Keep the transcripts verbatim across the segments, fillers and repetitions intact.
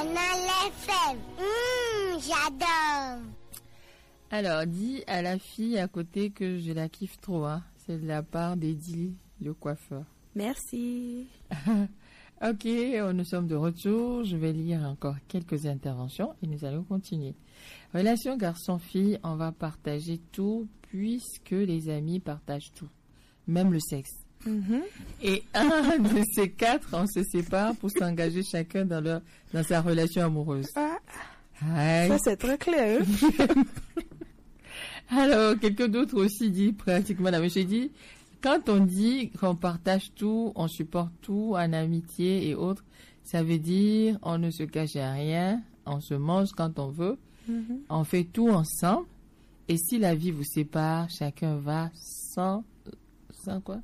Canal F M. Mmh, j'adore. Alors, dis à la fille à côté que je la kiffe trop. Hein. C'est de la part d'Eddie, le coiffeur. Merci. Ok, nous sommes de retour. Je vais lire encore quelques interventions et nous allons continuer. Relation garçon-fille, on va partager tout puisque les amis partagent tout, même le sexe. Mm-hmm. Et un de ces quatre, on se sépare pour s'engager chacun dans, leur, dans sa relation amoureuse. Ah, Aïe. ça, c'est très clair. Hein? Alors, quelqu'un d'autre aussi dit pratiquement la même chose. Dit, quand on dit qu'on partage tout, on supporte tout, en amitié et autres, ça veut dire on ne se cache à rien, on se mange quand on veut, mm-hmm. on fait tout ensemble. Et si la vie vous sépare, chacun va sans, sans quoi?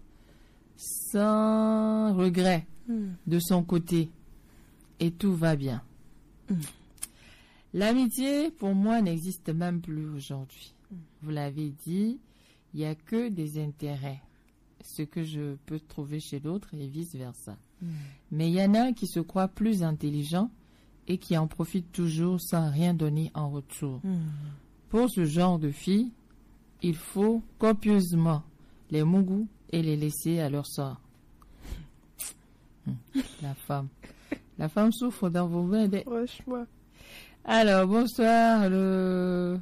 Sans regret mm. de son côté. Et tout va bien. Mm. L'amitié, pour moi, n'existe même plus aujourd'hui. Mm. Vous l'avez dit, il n'y a que des intérêts. Ce que je peux trouver chez l'autre et vice-versa. Mm. Mais il y en a qui se croient plus intelligents et qui en profitent toujours sans rien donner en retour. Mm. Pour ce genre de filles, il faut copieusement les mougous et les laisser à leur sort. Hum, la femme. La femme souffre dans vos mains. Des... Franchement. Alors, bonsoir le...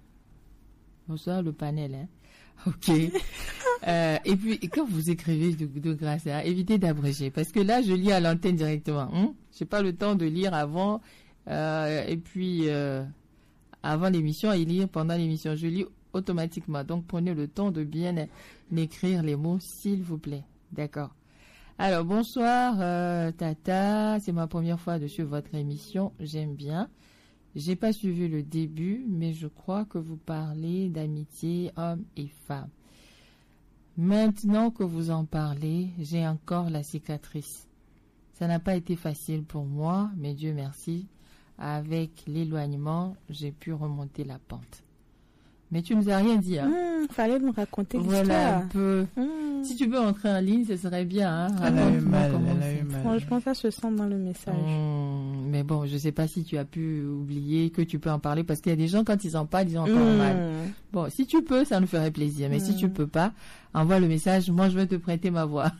Bonsoir le panel. Hein. Ok. euh, et puis, quand vous écrivez de, de grâce, hein, évitez d'abréger. Parce que là, je lis à l'antenne directement. Hein. Je n'ai pas le temps de lire avant. Euh, et puis, euh, avant l'émission et lire pendant l'émission. Je lis automatiquement. Donc, prenez le temps de bien écrire les mots, s'il vous plaît. D'accord. Alors, bonsoir, euh, Tata. C'est ma première fois de suivre votre émission. J'aime bien. J'ai pas suivi le début, mais je crois que vous parlez d'amitié hommes et femmes. Maintenant que vous en parlez, j'ai encore la cicatrice. Ça n'a pas été facile pour moi, mais Dieu merci. Avec l'éloignement, j'ai pu remonter la pente. Mais tu nous as rien dit, hein? Mmh, fallait nous raconter l'histoire. Voilà, un peu. Mmh. Si tu veux entrer en ligne, ce serait bien, hein? Elle a eu mal, elle a eu mal. Franchement, ça se sent dans le message. Mmh, mais bon, je sais pas si tu as pu oublier que tu peux en parler parce qu'il y a des gens, quand ils en parlent, ils ont encore mmh. mal. Bon, si tu peux, ça nous ferait plaisir. Mais mmh. si tu peux pas, envoie le message. Moi, je vais te prêter ma voix.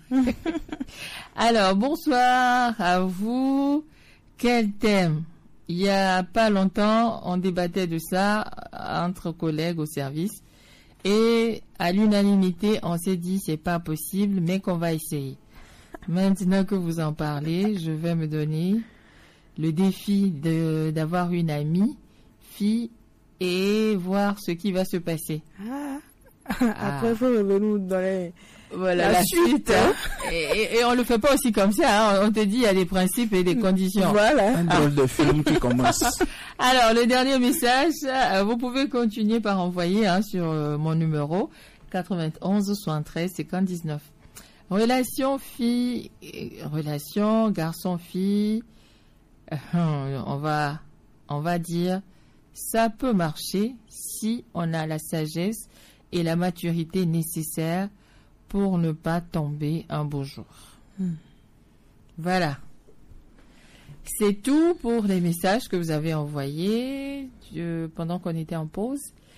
Alors, bonsoir à vous. Quel thème? Il y a pas longtemps, on débattait de ça entre collègues au service et à l'unanimité, on s'est dit c'est pas possible, mais qu'on va essayer. Maintenant que vous en parlez, je vais me donner le défi de d'avoir une amie, fille, et voir ce qui va se passer. Ah. Après, il faut revenir dans les... Voilà, la, la suite. suite hein. et, et on le fait pas aussi comme ça. Hein. On te dit il y a des principes et des conditions. Voilà. Un drôle de film qui commence. Alors, le dernier message, vous pouvez continuer par envoyer hein, sur euh, mon numéro quatre-vingt-onze soixante-treize cinquante dix-neuf. Relation fille, relation garçon-fille, euh, on va, on va dire, ça peut marcher si on a la sagesse et la maturité nécessaires pour ne pas tomber un beau jour. Hmm. Voilà. C'est tout pour les messages que vous avez envoyés euh, pendant qu'on était en pause.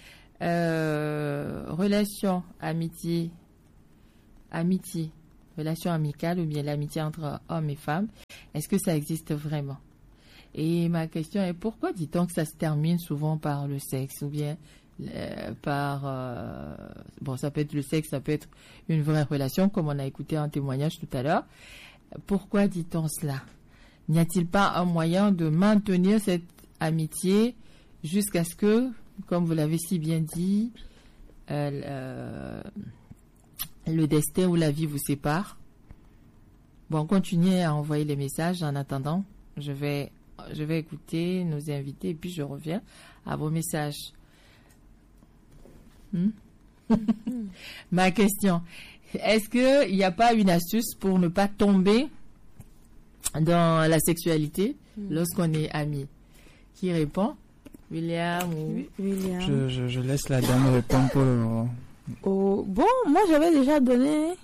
Euh, relation, amitié, amitié, relation amicale ou bien l'amitié entre hommes et femmes, est-ce que ça existe vraiment? Et ma question est, pourquoi dit-on que ça se termine souvent par le sexe ou bien euh, par... Euh, bon, ça peut être le sexe, ça peut être une vraie relation, comme on a écouté un témoignage tout à l'heure. Pourquoi dit-on cela? N'y a-t-il pas un moyen de maintenir cette amitié jusqu'à ce que, comme vous l'avez si bien dit, euh, euh, le destin ou la vie vous sépare? Bon, continuez à envoyer les messages. En attendant, je vais, je vais écouter nos invités et puis je reviens à vos messages. Hmm? Ma question, est-ce qu'il n'y a pas une astuce pour ne pas tomber dans la sexualité hmm. lorsqu'on est amis? Qui répond? William ou... William. Je, je, je laisse la dame répondre pour le moment. Oh, bon, moi j'avais déjà donné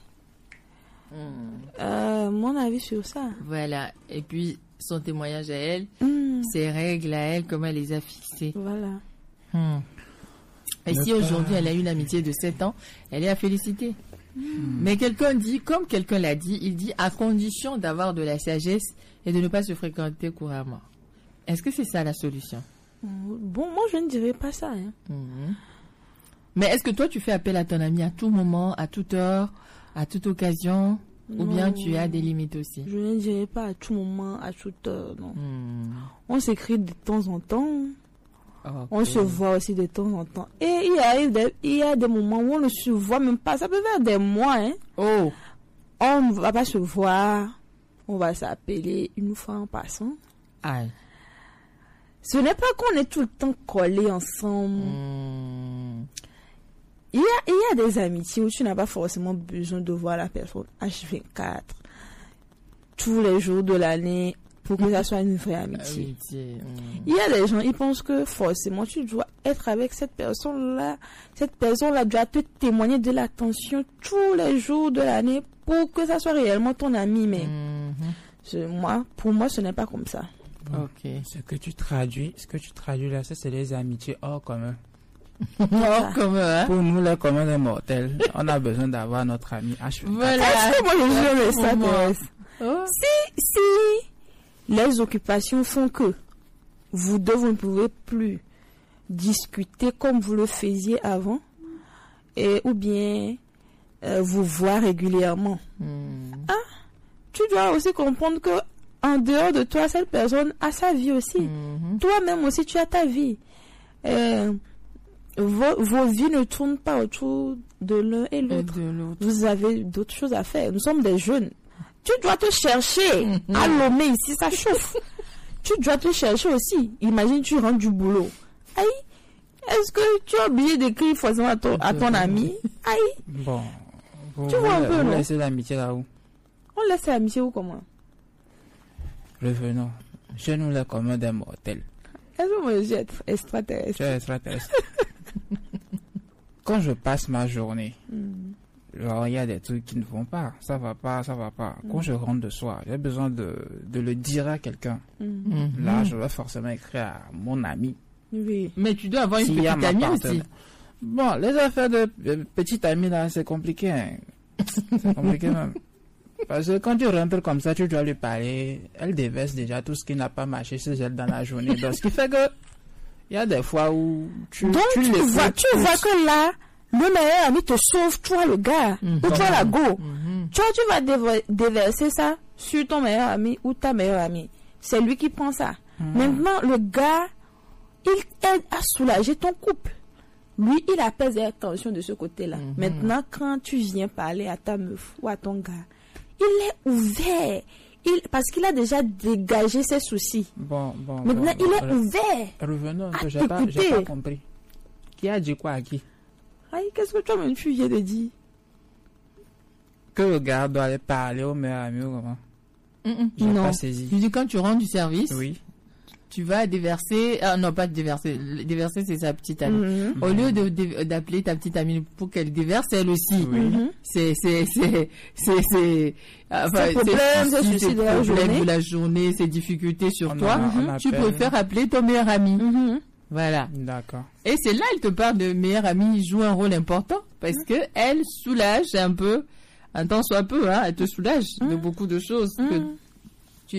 hmm. euh, mon avis sur ça. Voilà, et puis son témoignage à elle. Hmm. ses règles à elle, comment elle les a fixées. Voilà. Hmm. Et Ne si pas- aujourd'hui elle a une amitié de sept ans, elle est à féliciter. Mais quelqu'un dit, comme quelqu'un l'a dit, il dit à condition d'avoir de la sagesse et de ne pas se fréquenter couramment. Est-ce que c'est ça la solution? Bon, moi, je ne dirais pas ça. Hein. Mhm. Mais est-ce que toi tu fais appel à ton ami à tout moment, à toute heure, à toute occasion, ou bien Non. tu as des limites aussi? Je ne dirais pas à tout moment, à toute heure, non. Hmm. On s'écrit de temps en temps. Ok. On se voit aussi de temps en temps. Et il arrive des, il y a des moments où on ne se voit même pas. Ça peut faire des mois. Hein. Oh, On ne va pas se voir. On va s'appeler une fois en passant. aïe. Ce n'est pas qu'on est tout le temps collés ensemble. Hmm. Il y a, il y a des amitiés où tu n'as pas forcément besoin de voir la personne H vingt-quatre tous les jours de l'année pour que ça soit une vraie amitié. Amitié. Hmm. Il y a des gens, ils pensent que forcément tu dois être avec cette personne-là. Cette personne-là doit te témoigner de l'attention tous les jours de l'année pour que ça soit réellement ton ami. Mais Mhm. ce- moi, pour moi, ce n'est pas comme ça. Ok. Ce que tu traduis, ce que tu traduis là, ça c'est les amitiés hors commun. Oh, comme hein? Pour nous, les communs des mortels, on a besoin d'avoir notre ami H vingt-quatre. Voilà. Est-ce que moi je suis un extraterrestre? Oh. Si, si les occupations font que vous deux, vous ne pouvez plus discuter comme vous le faisiez avant, et, ou bien euh, vous voir régulièrement, Hmm. tu dois aussi comprendre que en dehors de toi, cette personne a sa vie aussi. Mhm. Toi-même aussi, tu as ta vie. Euh, vos, vos vies ne tournent pas autour de l'un et Et l'autre. de l'autre. Vous avez d'autres choses à faire. Nous sommes des jeunes. Tu dois te chercher. Mhm. À Lomé, ici, ça chauffe. Tu dois te chercher aussi. Imagine, tu rentres du boulot. Aïe. Est-ce que tu es obligé d'écrire forcément à ton, à ton ami? Aïe. Bon, vous, Tu vois un vous- peu, vous non? laissez l'amitié là où? On laisse l'amitié ou comment? Revenons. Chez nous, les communs des mortels. Est-ce que moi je suis être extraterrestre? Tu es extraterrestre. Quand je passe ma journée, Hmm. genre, il y a des trucs qui ne vont pas. Ça va pas, ça va pas. Quand je rentre de soir, j'ai besoin de, de le dire à quelqu'un. Hmm. Mhm. Là, je vais forcément écrire à mon ami. Oui. Mais tu dois avoir une S'il y a petite ma amie partenaire. aussi. Bon, les affaires de de petite amie là, c'est compliqué. Hein. C'est compliqué même. Parce que quand tu rentres comme ça, tu dois lui parler. Elle déverse déjà tout ce qui n'a pas marché chez elle dans la journée. Donc, ce qui fait que il y a des fois où tu, Donc, tu, tu, les vois, fais tu tous. vois que là, le meilleur ami te sauve, toi le gars, Mhm. ou toi la go. Mhm. Toi, tu vas déver- déverser ça sur ton meilleur ami ou ta meilleure amie. C'est lui qui prend ça. Maintenant, le gars, il aide à soulager ton couple. Lui, il apaise les tensions de ce côté-là. Mhm. Maintenant, quand tu viens parler à ta meuf ou à ton gars, il est ouvert. Il, parce qu'il a déjà dégagé ses soucis. Bon, bon. Maintenant, bon, il est re- ouvert. Revenons un à peu, j'ai pas, j'ai t'écouter. pas compris. Qui a dit quoi à qui? Aïe, qu'est-ce que toi-même tu viens de dire? Que le gars doit aller parler au meilleur ami ou comment? Mhm. J'ai Non. pas saisi. Tu dis quand tu rentres du service, Oui. tu vas déverser, ah non pas déverser, déverser c'est sa petite amie. Mhm. Au lieu de dé- d'appeler ta petite amie pour qu'elle déverse elle aussi, Oui. Mhm. c'est c'est c'est c'est c'est enfin, Ses problèmes, ses soucis, soucis ses de la problèmes journée. de la journée, ses difficultés sur On toi. a- on Tu appelle- préfères appeler ton meilleur ami. Mhm. Voilà. D'accord. Et c'est là elle te parle de meilleur ami, il joue un rôle important parce que elle soulage un peu, un temps soit peu, hein, elle te soulage de beaucoup de choses que Mhm.